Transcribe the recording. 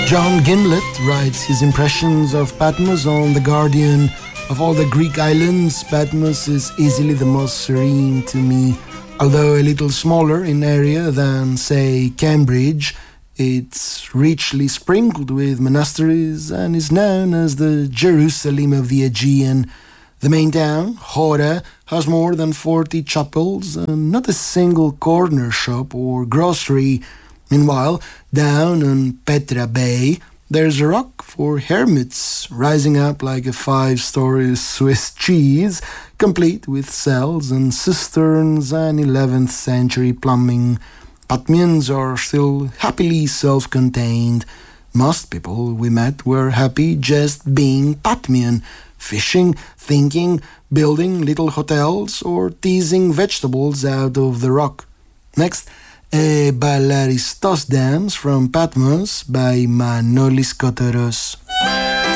John Gimlet writes his impressions of Patmos on The Guardian. Of all the Greek islands, Patmos is easily the most serene to me. Although a little smaller in area than, say, Cambridge, it's richly sprinkled with monasteries and is known as the Jerusalem of the Aegean. The main town, Hora, has more than 40 chapels and not a single corner shop or grocery. Meanwhile, down on Petra Bay, there's a rock for hermits rising up like a 5-story Swiss cheese, complete with cells and cisterns and 11th century plumbing. Patmians are still happily self-contained. Most people we met were happy just being Patmian, fishing, thinking, building little hotels, or teasing vegetables out of the rock. Next, a Ballaristos dance from Patmos by Manolis Kotoros.